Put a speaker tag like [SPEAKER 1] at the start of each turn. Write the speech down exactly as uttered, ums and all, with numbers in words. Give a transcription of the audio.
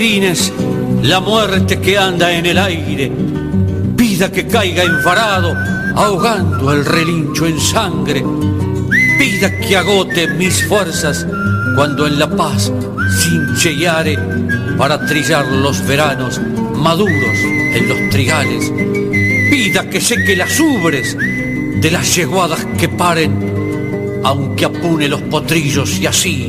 [SPEAKER 1] La muerte que anda en el aire, vida que caiga enfarado, ahogando el relincho en sangre, vida que agote mis fuerzas cuando en la paz cincheare para trillar los veranos maduros en los trigales, vida que seque las ubres de las yeguadas que paren, aunque apune los potrillos y así